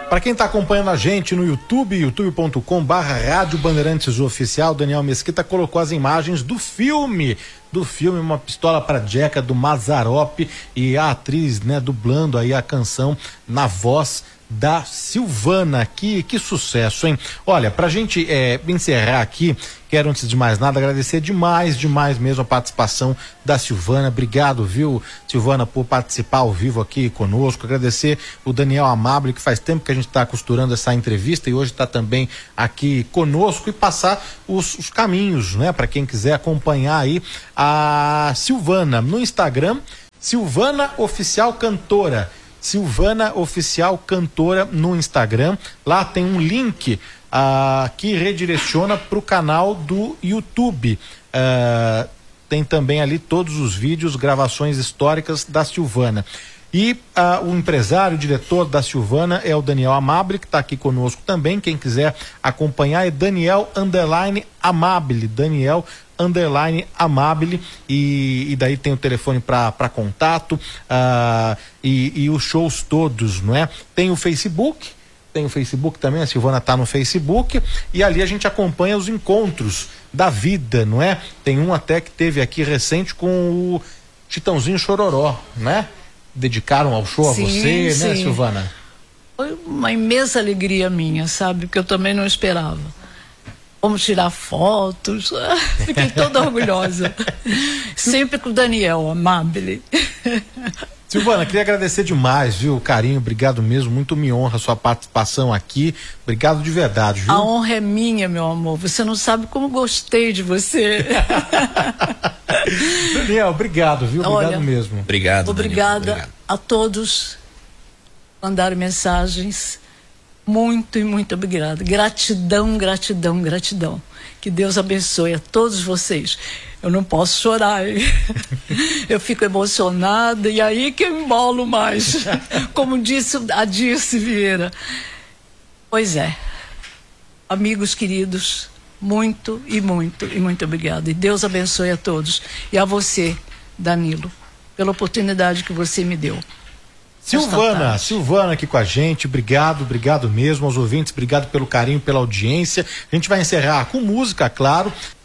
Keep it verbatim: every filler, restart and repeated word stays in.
Para quem está acompanhando a gente no YouTube, youtube ponto com barra Rádio Bandeirantes Oficial, Daniel Mesquita colocou as imagens do filme, do filme Uma Pistola pra Jeca, do Mazzaropi, e a atriz, né, dublando aí a canção na voz da Silvana. Que, que sucesso, hein? Olha, pra gente é, encerrar aqui, quero antes de mais nada agradecer demais, demais mesmo a participação da Silvana. Obrigado, viu, Silvana, por participar ao vivo aqui conosco. Agradecer o Daniel Amable, que faz tempo que a gente está costurando essa entrevista e hoje está também aqui conosco, e passar os, os caminhos, né, para quem quiser acompanhar aí a Silvana no Instagram, Silvana Oficial Cantora. Silvana Oficial Cantora no Instagram. Lá tem um link uh, que redireciona para o canal do YouTube. Uh, tem também ali todos os vídeos, gravações históricas da Silvana. E uh, o empresário, o diretor da Silvana é o Daniel Amable, que está aqui conosco também. Quem quiser acompanhar é Daniel Underline Amable, Daniel Underline Amable, e, e daí tem o telefone para contato, uh, e, e os shows todos, não é? Tem o Facebook, tem o Facebook também, a Silvana tá no Facebook, e ali a gente acompanha os encontros da vida, não é? Tem um até que teve aqui recente com o Chitãozinho Chororó, né? Dedicaram ao show sim, a você, sim, né, Silvana? Foi uma imensa alegria minha, sabe? Que eu também não esperava. Vamos tirar fotos, fiquei toda orgulhosa. Sempre com o Daniel Amable. Silvana, queria agradecer demais, viu, o carinho, obrigado mesmo, muito me honra a sua participação aqui, obrigado de verdade, viu? A honra é minha, meu amor, você não sabe como gostei de você. Daniel, obrigado, viu, obrigado Olha, mesmo. Obrigado, Obrigada Daniel, obrigado a todos que mandaram mensagens, muito e muito obrigada, gratidão, gratidão, gratidão, que Deus abençoe a todos vocês. Eu não posso chorar, hein? Eu fico emocionada e aí que eu embolo mais, como disse a Dirce Vieira. Pois é, amigos queridos, muito e muito e muito obrigada, e Deus abençoe a todos, e a você, Danilo, pela oportunidade que você me deu. Silvana, Silvana aqui com a gente, obrigado, obrigado mesmo aos ouvintes, obrigado pelo carinho, pela audiência. A gente vai encerrar com música, claro.